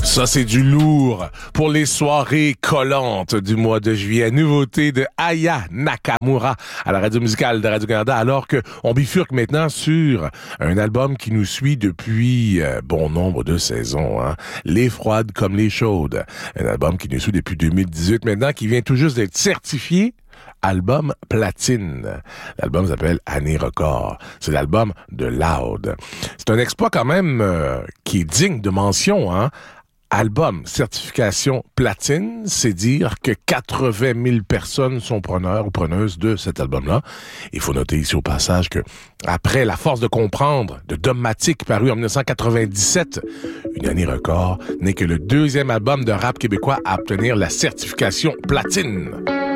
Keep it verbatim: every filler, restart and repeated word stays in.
Ça, c'est du lourd pour les soirées collantes du mois de juillet. Nouveauté de Aya Nakamura à la radio musicale de Radio-Canada, alors que on bifurque maintenant sur un album qui nous suit depuis euh, bon nombre de saisons. Hein? Les froides comme les chaudes. Un album qui nous suit depuis deux mille dix-huit maintenant, qui vient tout juste d'être certifié album platine. L'album s'appelle Année Record. C'est l'album de Loud. C'est un exploit quand même euh, qui est digne de mention, hein? Album, certification platine, c'est dire que quatre-vingt mille personnes sont preneurs ou preneuses de cet album-là. Il faut noter ici au passage que, après La Force de comprendre de Dogmatic, paru en dix-neuf cent quatre-vingt-dix-sept, Une année record n'est que le deuxième album de rap québécois à obtenir la certification platine.